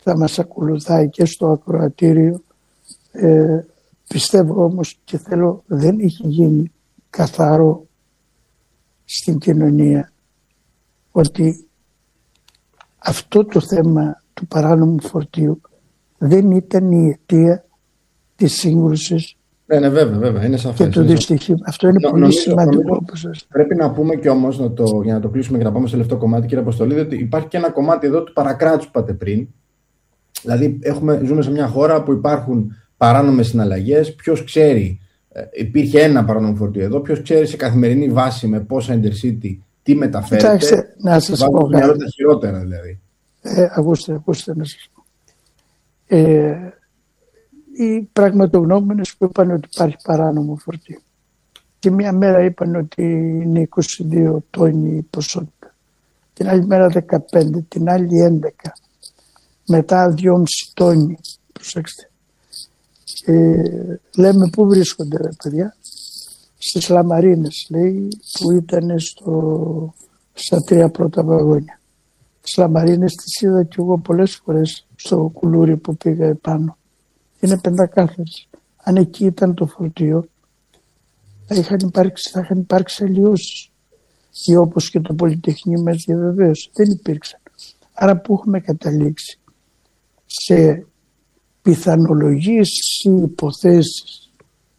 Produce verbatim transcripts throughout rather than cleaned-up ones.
θα μας ακολουθάει και στο ακροατήριο. Ε, πιστεύω όμως και θέλω, δεν έχει γίνει καθαρό στην κοινωνία ότι αυτό το θέμα του παράνομου φορτίου δεν ήταν η αιτία της σύγκρουσης. Ναι, ναι, βέβαια, βέβαια, είναι σαφές. Και το δυστυχήμα. Αυτό είναι Νο, πολύ νομίζω, σημαντικό. Νομίζω, πρέπει να πούμε και όμως, να το, για να το κλείσουμε και να πάμε στο τελευταίο κομμάτι, κύριε Αποστολίδη, ότι υπάρχει και ένα κομμάτι εδώ του παρακράτους που είπατε πριν. Δηλαδή, έχουμε, ζούμε σε μια χώρα που υπάρχουν παράνομες συναλλαγές. Ποιος ξέρει, ε, υπήρχε ένα παράνομο φορτίο εδώ, ποιος ξέρει σε καθημερινή βάση με πόσα Intercity τι μεταφέρεται. Κοιτάξτε, να σας πω κάτι. Τα χειρότερα, δηλαδή. Ε, ακούστε, ακούστε να σας πω. Ε, οι πραγματογνώμονες που είπαν ότι υπάρχει παράνομο φορτίο. Και μία μέρα είπαν ότι είναι είκοσι δύο τόνοι η ποσότητα. Την άλλη μέρα δεκαπέντε, την άλλη έντεκα. Μετά δυόμισι τόνοι. Προσέξτε. Ε, λέμε πού βρίσκονται ρε παιδιά. Στις Λαμαρίνες λέει, που ήταν στο, στα τρία πρώτα βαγόνια. Τις Λαμαρίνες τις είδα κι εγώ πολλές φορές στο κουλούρι που πήγα επάνω. Είναι πεντακάθαρες. Αν εκεί ήταν το φορτίο, θα είχαν υπάρξει, θα είχαν υπάρξει αλλοιώσεις. Ή όπως και το Πολυτεχνείο μας διαβεβαίωσε. Δεν υπήρξαν. Άρα που έχουμε καταλήξει σε πιθανολογίες ή υποθέσεις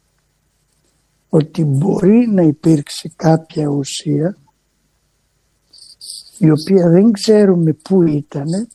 ότι μπορεί να υπήρξε κάποια ουσία η οποία δεν ξέρουμε πού ήτανε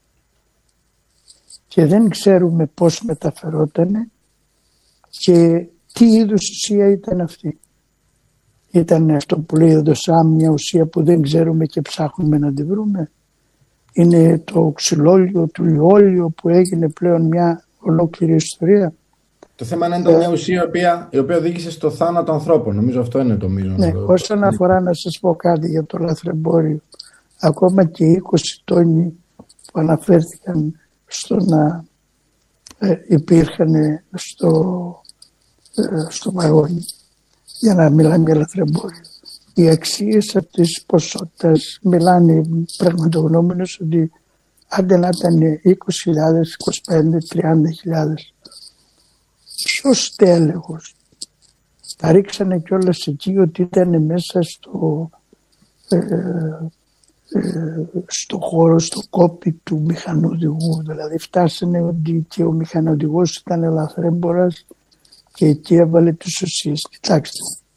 και δεν ξέρουμε πώς μεταφερότανε και τι είδους ουσία ήταν αυτή. Ήταν αυτό που λέει ο Ντοσάμ, μια ουσία που δεν ξέρουμε και ψάχνουμε να τη βρούμε. Είναι το ξυλόλιο, το λιόλιο που έγινε πλέον μια ολόκληρη ιστορία. Το θέμα είναι ήταν μια ουσία η οποία, η οποία οδήγησε στο θάνατο ανθρώπων. Νομίζω αυτό είναι το μείζον. Ναι, το... όσον αφορά να σας πω κάτι για το λαθρεμπόριο, ακόμα και οι είκοσι τόνοι που αναφέρθηκαν στο να ε, υπήρχαν στο, ε, στο βαγόνι, για να μιλάμε για λαθρεμπόριο. Οι αξίες αυτής της ποσότητας μιλάνε πραγματογνώμονες ότι άντε να ήταν είκοσι χιλιάδες, είκοσι πέντε, τριάντα χιλιάδες. Ποιος τέλεχος. Τα ρίξανε κιόλας εκεί ότι ήταν μέσα στο, ε, ε, στο χώρο, στο κόπι του μηχανοδηγού. Δηλαδή φτάσανε ότι και ο μηχανοδηγός ήταν λαθρέμπορας και εκεί έβαλε τις ουσίες. Κοιτάξτε.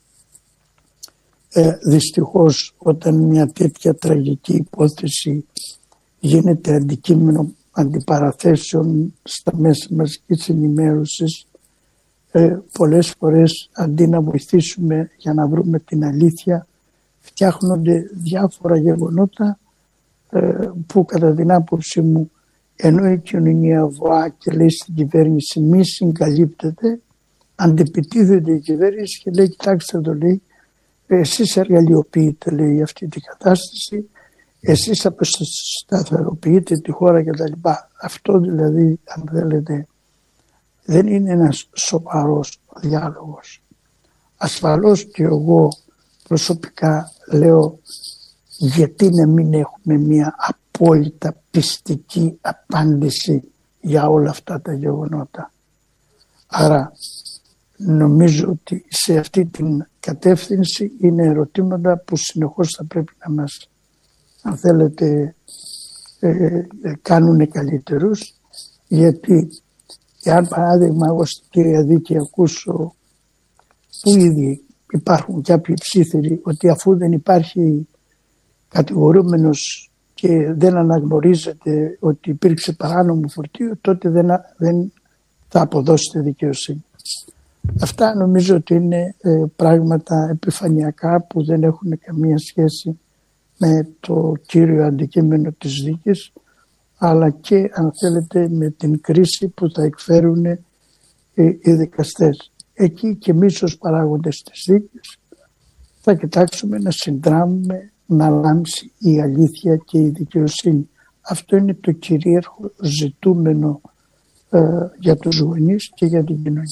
Ε, δυστυχώς όταν μια τέτοια τραγική υπόθεση γίνεται αντικείμενο αντιπαραθέσεων στα μέσα μαζικής ενημέρωσης, ε, πολλές φορές αντί να βοηθήσουμε για να βρούμε την αλήθεια, φτιάχνονται διάφορα γεγονότα ε, που κατά την άποψή μου, ενώ η κοινωνία βοά και λέει στην κυβέρνηση μη συγκαλύπτεται, αντεπιτίθεται η κυβέρνηση και λέει κοιτάξτε το λέει, εσείς εργαλειοποιείτε λέει αυτή την κατάσταση, εσείς αποσταθεροποιείτε τη χώρα κτλ. Αυτό δηλαδή αν θέλετε δεν είναι ένας σοβαρός διάλογος. Ασφαλώς και εγώ προσωπικά λέω γιατί να μην έχουμε μια απόλυτα πιστική απάντηση για όλα αυτά τα γεγονότα. Άρα νομίζω ότι σε αυτή την κατεύθυνση είναι ερωτήματα που συνεχώς θα πρέπει να μας, αν θέλετε, ε, ε, κάνουν καλύτερους, γιατί εάν παράδειγμα εγώ στην κυρία Δίκη ακούσω που ήδη υπάρχουν κάποιοι ψήθυροι ότι αφού δεν υπάρχει κατηγορούμενος και δεν αναγνωρίζεται ότι υπήρξε παράνομο φορτίο, τότε δεν, δεν θα αποδώσετε δικαιοσύνη. Αυτά νομίζω ότι είναι ε, πράγματα επιφανειακά που δεν έχουν καμία σχέση με το κύριο αντικείμενο της δίκης, αλλά και αν θέλετε με την κρίση που θα εκφέρουν ε, οι δικαστές. Εκεί και εμείς ως παράγοντες της δίκης θα κοιτάξουμε να συνδράμουμε να λάμψει η αλήθεια και η δικαιοσύνη. Αυτό είναι το κυρίαρχο ζητούμενο ε, για τους γονείς και για την κοινωνία.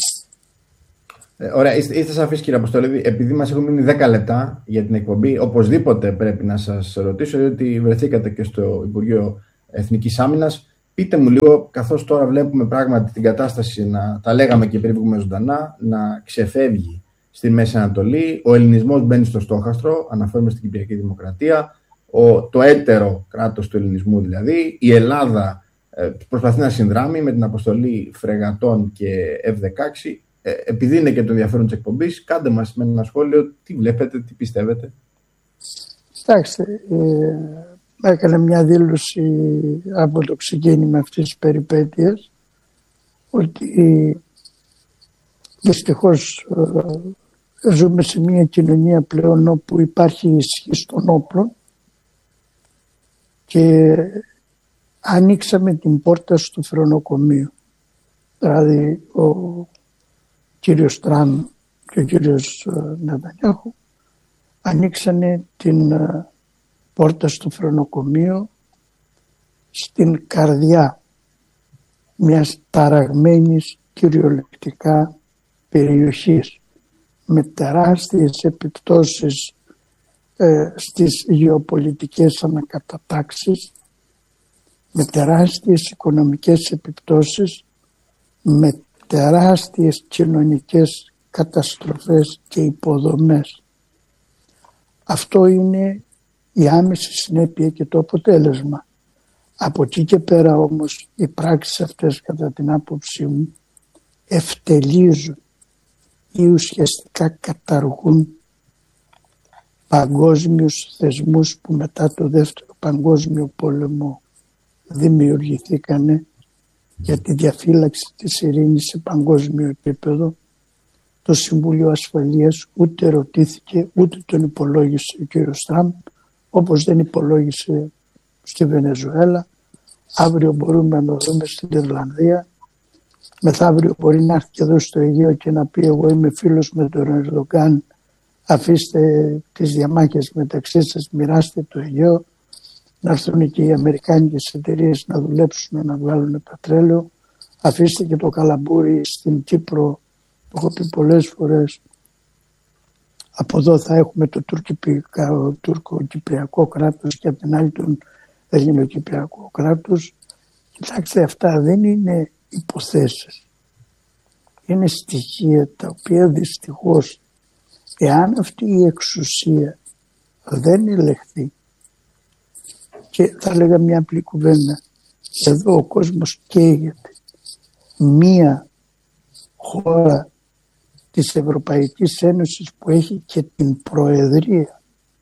Ε, ωραία, είστε, είστε σαφείς κύριε Αποστολίδη. Επειδή μας έχουν μείνει δέκα λεπτά για την εκπομπή, οπωσδήποτε πρέπει να σας ρωτήσω, διότι βρεθήκατε και στο Υπουργείο Εθνικής Άμυνας. Πείτε μου λίγο, καθώς τώρα βλέπουμε πράγματι την κατάσταση, να τα λέγαμε και πριν βγούμε ζωντανά, να ξεφεύγει στη Μέση Ανατολή, ο ελληνισμός μπαίνει στο στόχαστρο, αναφέρουμε στην Κυπριακή Δημοκρατία, ο, το έτερο κράτος του ελληνισμού δηλαδή, η Ελλάδα ε, προσπαθεί να συνδράμει με την αποστολή φρεγατών και εφ δεκαέξι. Ε, επειδή είναι και το ενδιαφέρον της εκπομπής, κάντε μας με ένα σχόλιο τι βλέπετε, τι πιστεύετε. Κοιτάξτε, ε, έκανε μια δήλωση από το ξεκίνημα αυτής της περιπέτειας ότι δυστυχώς ε, ζούμε σε μια κοινωνία πλέον όπου υπάρχει ισχύ των όπλων και ανοίξαμε την πόρτα στο φρονοκομείο. Δηλαδή ο κύριος Τραμπ και ο κύριος Νετανιάχου ανοίξανε την πόρτα στο φρονοκομείο στην καρδιά μιας ταραγμένης κυριολεκτικά περιοχής με τεράστιες επιπτώσεις ε, στις γεωπολιτικές ανακατατάξεις, με τεράστιες οικονομικές επιπτώσεις, με τεράστιες κοινωνικές καταστροφές και υποδομές. Αυτό είναι η άμεση συνέπεια και το αποτέλεσμα. Από εκεί και πέρα όμως οι πράξεις αυτές κατά την άποψή μου ευτελίζουν ή ουσιαστικά καταργούν παγκόσμιους θεσμούς που μετά το δεύτερο παγκόσμιο πόλεμο δημιουργηθήκανε για τη διαφύλαξη της ειρήνης σε παγκόσμιο επίπεδο. Το Συμβούλιο Ασφαλείας ούτε ρωτήθηκε ούτε τον υπολόγισε ο κύριος Τραμπ, όπως δεν υπολόγισε στη Βενεζουέλα. Αύριο μπορούμε να το δούμε στην Ιρλανδία. Μεθαύριο μπορεί να έρθει και εδώ στο Αιγαίο και να πει εγώ είμαι φίλος με τον Ερντογκάν, αφήστε τις διαμάχες μεταξύ σας, μοιράστε το Αιγαίο. Να έρθουν και οι αμερικάνικες εταιρείες να δουλέψουν, να βγάλουν πετρέλαιο. Αφήστε και το καλαμπούρι στην Κύπρο, το έχω πει πολλές φορές. Από εδώ θα έχουμε το τουρκο-κυπριακό κράτος και από την άλλη τον ελληνοκυπριακό κράτος. Κοιτάξτε, αυτά δεν είναι υποθέσεις. Είναι στοιχεία τα οποία δυστυχώς, εάν αυτή η εξουσία δεν ελεγχθεί, και θα έλεγα μια απλή κουβέντα, εδώ ο κόσμος καίγεται. Μία χώρα της Ευρωπαϊκής Ένωσης που έχει και την προεδρία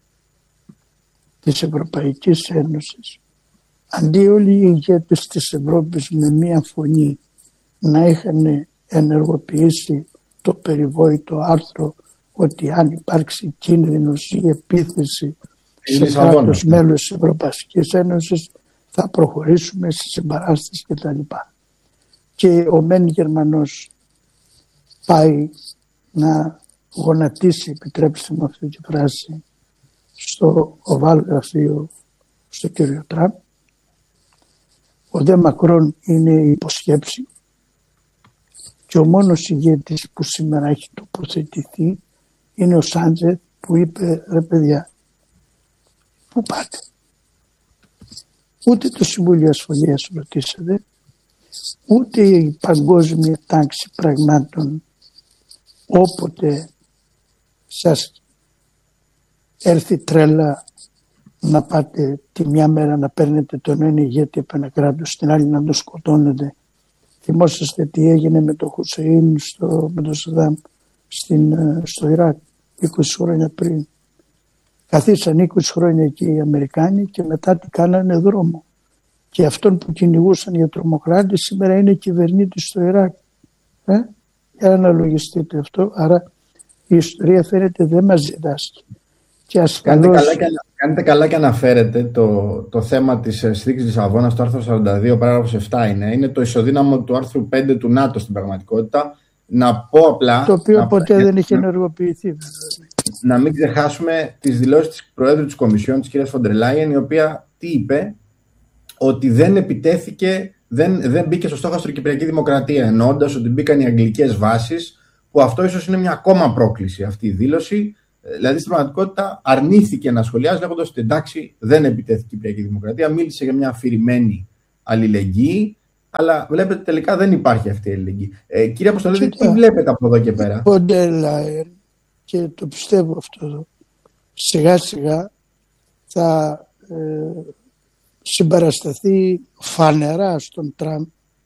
της Ευρωπαϊκής Ένωσης, αντί όλοι οι ηγέτες της Ευρώπης με μία φωνή να είχαν ενεργοποιήσει το περιβόητο άρθρο ότι αν υπάρξει κίνδυνος ή επίθεση σε κράτος μέλος της Ευρωπαϊκής Ένωσης θα προχωρήσουμε στη συμπαράσταση κτλ. Και ο μεν Γερμανός πάει να γονατίσει, επιτρέψτε μου αυτή τη φράση, στο οβάλ γραφείο στο κύριο Τραμπ. Ο δε Μακρόν είναι υποσχέψη και ο μόνος ηγέτης που σήμερα έχει τοποθετηθεί είναι ο Σάντζεθ που είπε ρε παιδιά, πού πάτε? Ούτε το Συμβούλιο Ασφαλείας ρωτήσατε, ούτε η παγκόσμια τάξη πραγμάτων όποτε σας έρθει τρέλα να πάτε τη μια μέρα να παίρνετε τον ένα ηγέτη από ένα κράτος, την άλλη να τον σκοτώνετε. Θυμόσαστε τι έγινε με τον Χουσέιν στο, με τον Σαντάμ στην, στο Ιράκ είκοσι χρόνια πριν. Καθίσαν είκοσι χρόνια εκεί οι Αμερικάνοι και μετά τι κάνανε δρόμο. Και αυτόν που κυνηγούσαν για τρομοκράτη σήμερα είναι κυβερνήτης στο Ιράκ. Ε? Για να αναλογιστείτε αυτό. Άρα η ιστορία φαίνεται δεν μας διδάσκει. Και ασφαλώς... Κάνετε καλά και, κάνετε καλά και αναφέρετε το, το θέμα της συνθήκης της Λισαβόνας, το άρθρο σαράντα δύο, παράγραφος επτά είναι. Είναι το ισοδύναμο του άρθρου πέντε του ΝΑΤΟ στην πραγματικότητα. Να πω απλά... Το οποίο να, ποτέ να, δεν είχε ενεργοποιηθεί. Να μην ξεχάσουμε τις δηλώσεις της Προέδρου της Κομισιόν, της κυρίας Φοντερ Λάιεν, η οποία τι είπε? Ότι δεν επιτέθηκε, δεν, δεν μπήκε στο στόχαστρο η Κυπριακή Δημοκρατία, εννοώντας ότι μπήκαν οι αγγλικές βάσεις, που αυτό ίσως είναι μια ακόμα πρόκληση αυτή η δήλωση. Δηλαδή στην πραγματικότητα αρνήθηκε να σχολιάζει λέγοντας ότι εντάξει δεν επιτέθηκε η Κυπριακή Δημοκρατία, μίλησε για μια αφηρημένη αλληλεγγύη, αλλά βλέπετε τελικά δεν υπάρχει αυτή η αλληλεγγύη. Ε, κύριε Αποστολίδη, τι βλέπετε από εδώ και πέρα? Και το πιστεύω αυτό εδώ, σιγά σιγά θα ε, συμπαρασταθεί φανερά στον Τραμπ.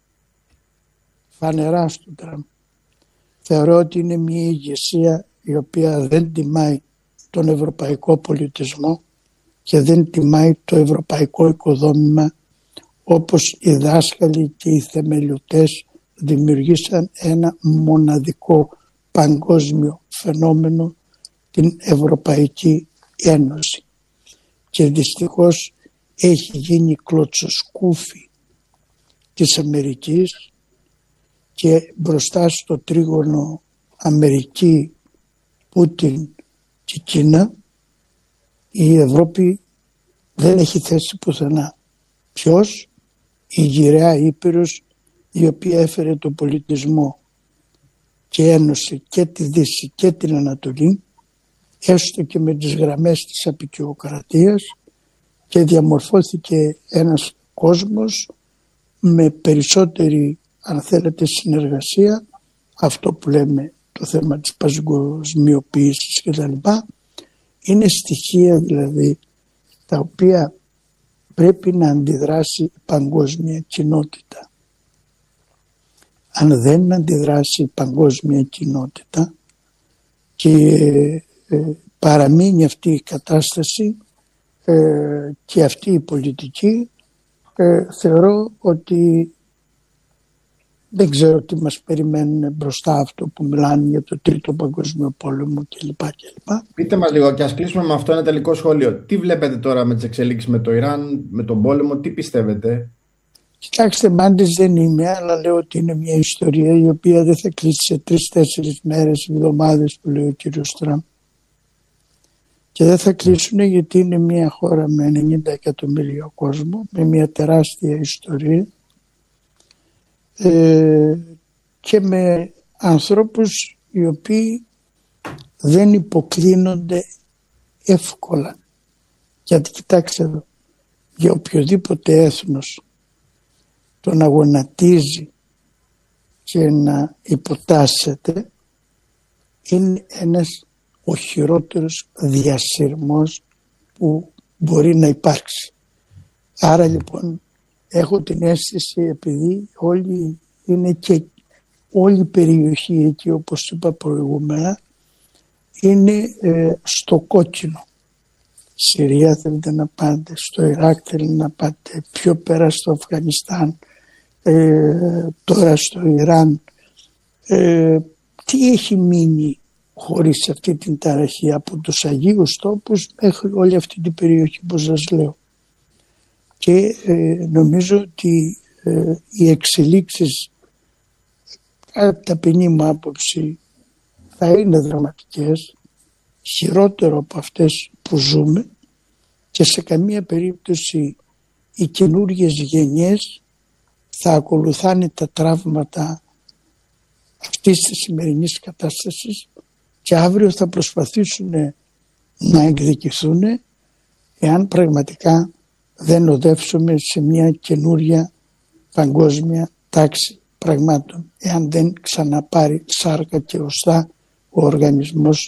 Φανερά στον Τραμπ. Θεωρώ ότι είναι μια ηγεσία η οποία δεν τιμάει τον ευρωπαϊκό πολιτισμό και δεν τιμάει το ευρωπαϊκό οικοδόμημα, όπως οι δάσκαλοι και οι θεμελιωτές δημιουργήσαν ένα μοναδικό παγκόσμιο φαινόμενο, την Ευρωπαϊκή Ένωση, και δυστυχώς έχει γίνει κλωτσοσκούφι της Αμερικής και μπροστά στο τρίγωνο Αμερική, Πούτιν και Κίνα η Ευρώπη δεν έχει θέση πουθενά. Ποιος? Η γυραιά Ήπειρος, η οποία έφερε τον πολιτισμό και ένωσε και τη Δύση και την Ανατολή, έστω και με τις γραμμές της αποικιοκρατίας, και διαμορφώθηκε ένας κόσμος με περισσότερη, αν θέλετε, συνεργασία, αυτό που λέμε το θέμα της παγκοσμιοποίησης κτλ. Είναι στοιχεία δηλαδή τα οποία πρέπει να αντιδράσει η παγκόσμια κοινότητα. Αν δεν αντιδράσει η παγκόσμια κοινότητα και ε, παραμείνει αυτή η κατάσταση ε, και αυτή η πολιτική, ε, θεωρώ ότι δεν ξέρω τι μας περιμένουν μπροστά, αυτό που μιλάνε για το τρίτο παγκόσμιο πόλεμο κλπ. κλπ. Πείτε μας λίγο και ας κλείσουμε με αυτό ένα τελικό σχόλιο. Τι βλέπετε τώρα με τις εξελίξεις με το Ιράν, με τον πόλεμο, τι πιστεύετε? Κοιτάξτε, μάντης δεν είμαι, αλλά λέω ότι είναι μια ιστορία η οποία δεν θα κλείσει σε τρεις-τέσσερις μέρες, εβδομάδες που λέει ο κύριος Τραμπ. Και δεν θα κλείσουν γιατί είναι μια χώρα με ενενήντα εκατομμύρια κόσμο, με μια τεράστια ιστορία ε, και με ανθρώπους οι οποίοι δεν υποκλίνονται εύκολα. Γιατί κοιτάξτε εδώ, για οποιοδήποτε έθνος το να γονατίζει και να υποτάσσεται είναι ένας ο χειρότερος διασυρμός που μπορεί να υπάρξει. Άρα λοιπόν έχω την αίσθηση, επειδή όλη είναι και όλη η περιοχή εκεί, όπως είπα προηγούμενα, είναι ε, στο κόκκινο. Συρία θέλετε να πάτε, στο Ιράκ θέλετε να πάτε, πιο πέρα στο Αφγανιστάν, ε, τώρα στο Ιράν. Ε, τι έχει μείνει χωρίς αυτή την ταραχή από τους Αγίους Τόπους μέχρι όλη αυτή την περιοχή που σας λέω. Και ε, νομίζω ότι ε, οι εξελίξεις κατά ταπεινή μου άποψη θα είναι δραματικές, χειρότερο από αυτές που ζούμε, και σε καμία περίπτωση οι καινούργιες γενιές θα ακολουθάνε τα τραύματα αυτής της σημερινής κατάστασης και αύριο θα προσπαθήσουν να εκδικηθούν εάν πραγματικά δεν οδεύσουμε σε μια καινούρια παγκόσμια τάξη πραγμάτων, εάν δεν ξαναπάρει σάρκα και οστά ο οργανισμός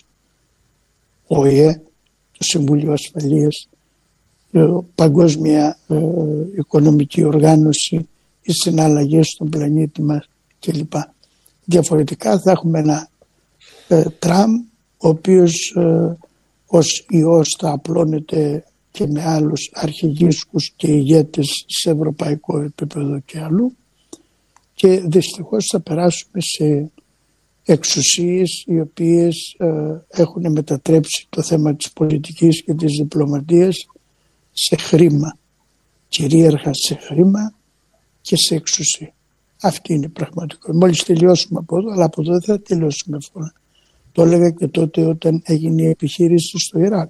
ο ΟΗΕ, το Συμβούλιο Ασφαλείας, η Παγκόσμια ε, Οικονομική Οργάνωση, οι συναλλαγές στον πλανήτη μας κλπ. Διαφορετικά θα έχουμε ένα ε, Τραμπ ο οποίος ε, ως ιός θα απλώνεται και με άλλους αρχηγίσκους και ηγέτες σε ευρωπαϊκό επίπεδο και αλλού, και δυστυχώς θα περάσουμε σε εξουσίες οι οποίες ε, έχουν μετατρέψει το θέμα της πολιτικής και της διπλωματίας σε χρήμα, κυρίαρχα σε χρήμα και σε εξουσία. Αυτή είναι η πραγματικότητα. Μόλις τελειώσουμε από εδώ, αλλά από εδώ δεν θα τελειώσουμε εύκολα. Το έλεγα και τότε όταν έγινε η επιχείρηση στο Ιράκ.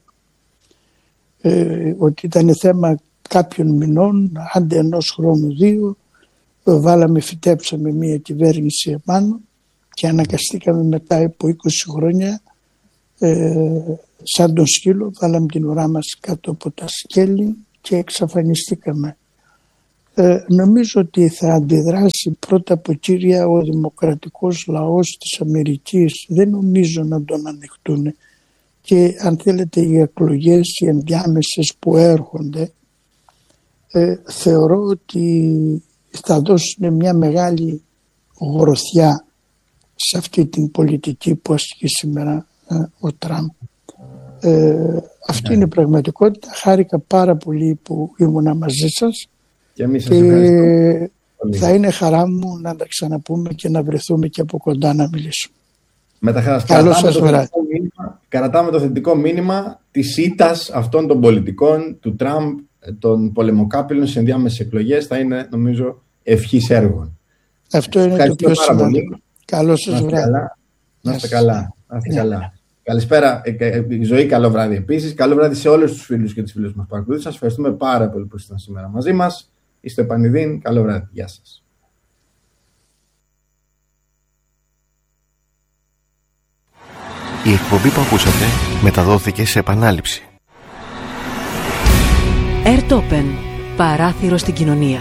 Ε, ότι ήταν θέμα κάποιων μηνών, άντε ενός χρόνου δύο, βάλαμε, φυτέψαμε μια κυβέρνηση επάνω και αναγκαστήκαμε μετά από είκοσι χρόνια ε, σαν τον σκύλο, βάλαμε την ουρά μας κάτω από τα σκέλη και εξαφανιστήκαμε. Ε, νομίζω ότι θα αντιδράσει πρώτα από κύρια ο δημοκρατικός λαός της Αμερικής. Δεν νομίζω να τον ανεχτούν, και αν θέλετε οι εκλογές οι ενδιάμεσες που έρχονται ε, θεωρώ ότι θα δώσουν μια μεγάλη γροθιά σε αυτή την πολιτική που ασκεί σήμερα ε, ο Τραμπ. Ε, αυτή είναι η πραγματικότητα. Χάρηκα πάρα πολύ που ήμουνα μαζί σας και, εμείς σας και θα είναι χαρά μου να τα ξαναπούμε και να βρεθούμε και από κοντά να μιλήσουμε. Με τα χαράς. Κρατάμε το, μήνυμα, κρατάμε το θετικό μήνυμα της ήττας αυτών των πολιτικών του Τραμπ, των πολεμοκάπηλων στις ενδιάμεσες εκλογές. Θα είναι, νομίζω, ευχής έργων. Αυτό είναι το πιο σημαντικό. Καλό σας βράδυ. Να είστε καλά. Να είστε καλά. Καλησπέρα, η Ζωή, καλό βράδυ επίσης. Καλό βράδυ σε όλους τους φίλους και τις φίλες που μας παρακολουθούν. Σας ευχαριστούμε πάρα πολύ που ήσασταν σήμερα μαζί μας. Είστε επανειδήν. Καλό βράδυ. Γεια σας. Η εκπομπή που ακούσατε μεταδόθηκε σε επανάληψη. Airtopen. Παράθυρο στην κοινωνία.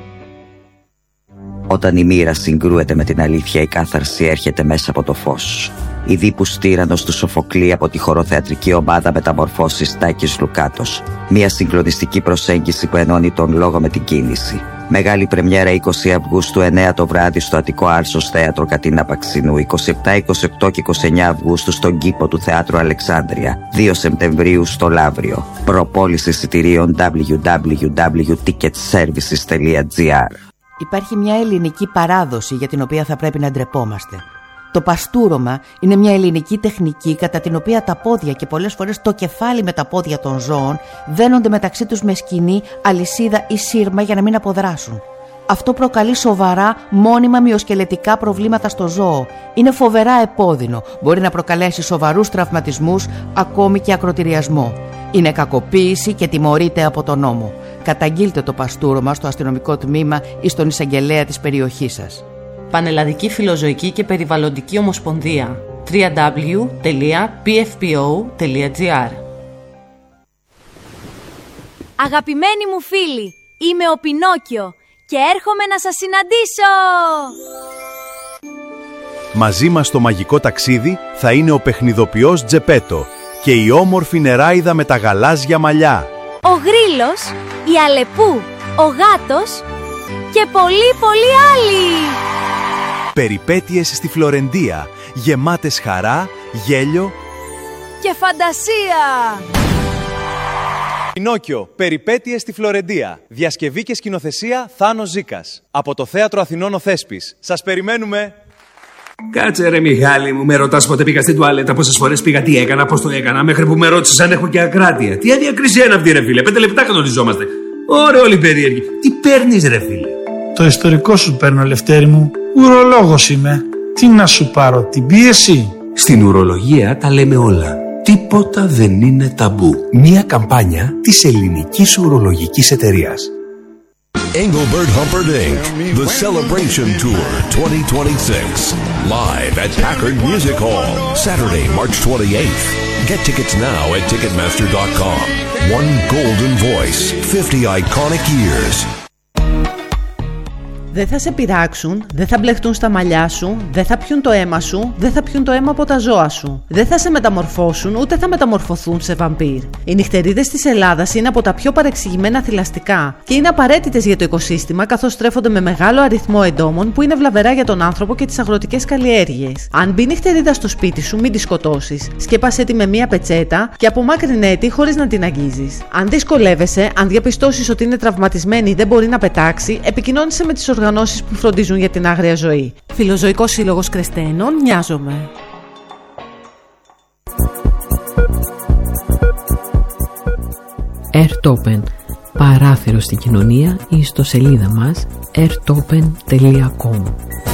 Όταν η μοίρα συγκρούεται με την αλήθεια, η κάθαρση έρχεται μέσα από το φως. Ιδίπους Τύραννος του Σοφοκλή από τη χοροθεατρική ομάδα Μεταμορφώσεις Τάκης Λουκάτος. Μια συγκλονιστική προσέγγιση που ενώνει τον λόγο με την κίνηση. Μεγάλη πρεμιέρα είκοσι Αυγούστου εννέα το βράδυ στο Αττικό Άρσος Θέατρο Κατίνα Παξινού. είκοσι επτά, είκοσι οκτώ και είκοσι εννέα Αυγούστου στον κήπο του Θεάτρου Αλεξάνδρεια. δύο Σεπτεμβρίου στο Λαύριο. Προπόληση εισιτηρίων double-u double-u double-u τελεία ticket services τελεία gr. Υπάρχει μια ελληνική παράδοση για την οποία θα πρέπει να ντρεπόμαστε. Το παστούρωμα είναι μια ελληνική τεχνική κατά την οποία τα πόδια και πολλές φορές το κεφάλι με τα πόδια των ζώων δένονται μεταξύ τους με σκηνή, αλυσίδα ή σύρμα για να μην αποδράσουν. Αυτό προκαλεί σοβαρά μόνιμα μυοσκελετικά προβλήματα στο ζώο. Είναι φοβερά επώδυνο, μπορεί να προκαλέσει σοβαρούς τραυματισμούς, ακόμη και ακροτηριασμό. Είναι κακοποίηση και τιμωρείται από τον νόμο. Καταγγείλτε το παστούρωμα στο αστυνομικό τμήμα ή στον εισαγγελέα της περιοχής σας. Πανελλαδική Φιλοζωική και Περιβαλλοντική Ομοσπονδία double-u double-u double-u τελεία πι εφ πι ο τελεία τζι άρ. Αγαπημένοι μου φίλοι, είμαι ο Πινόκιο και έρχομαι να σας συναντήσω! Μαζί μας στο μαγικό ταξίδι θα είναι ο παιχνιδοποιός Τζεπέτο και η όμορφη νεράιδα με τα γαλάζια μαλλιά. Ο Γρίλος, η Αλεπού, ο Γάτος και πολλοί πολλοί άλλοι! Περιπέτειες στη Φλωρεντία, γεμάτες χαρά, γέλιο και φαντασία! Πινόκιο, περιπέτειες στη Φλωρεντία. Διασκευή και σκηνοθεσία Θάνος Ζήκας. Από το Θέατρο Αθηνών ο Θέσπης. Σας περιμένουμε! Κάτσε ρε Μιχάλη μου, με ρωτάς πότε πήγα στην τουαλέτα, πόσες φορές πήγα, τι έκανα, πώς το έκανα, μέχρι που με ρώτησες αν έχω και ακράτεια. Τι αδιακρισία είναι αυτή ρε φίλε, πέντε λεπτά κανονιζόμαστε. Ωραία όλοι περίεργοι. Τι παίρνεις ρε φίλε? Το ιστορικό σου παίρνω, Λευτέρη μου. Ουρολόγος είμαι. Τι να σου πάρω, την πίεση? Στην ουρολογία τα λέμε όλα. Τίποτα δεν είναι ταμπού. Μία καμπάνια της ελληνικής ουρολογικής εταιρείας. Engelbert Humperdinck Incorporated, the Celebration Tour twenty twenty-six, live at Packard Music Hall, Saturday, March twenty-eighth. Get tickets now at Ticketmaster dot com. One golden voice, fifty iconic years. Δεν θα σε πειράξουν, δεν θα μπλεχτούν στα μαλλιά σου, δεν θα πιούν το αίμα σου, δεν θα πιούν το αίμα από τα ζώα σου. Δεν θα σε μεταμορφώσουν, ούτε θα μεταμορφωθούν σε βαμπύρ. Οι νυχτερίδες της Ελλάδας είναι από τα πιο παρεξηγημένα θηλαστικά και είναι απαραίτητες για το οικοσύστημα, καθώς στρέφονται με μεγάλο αριθμό εντόμων που είναι βλαβερά για τον άνθρωπο και τις αγροτικές καλλιέργειες. Αν μπει νυχτερίδα στο σπίτι σου, μην τη σκοτώσεις. Σκέπασέ τη με μία πετσέτα και απομάκρυνέ τη χωρίς να την αγγίζεις. Αν δυσκολεύεσαι, αν διαπιστώσεις ότι είναι τραυματισμένη ή δεν μπορεί να πετάξει, επικοινώνησε με τις οργανώσεις που φροντίζουν για την άγρια ζωή. Φιλοζωικός Σύλλογος Κρεστένων, Μοιάζομαι. Airtopen. Παράθυρο στην κοινωνία ή στο σελίδα μας airtopen τελεία com.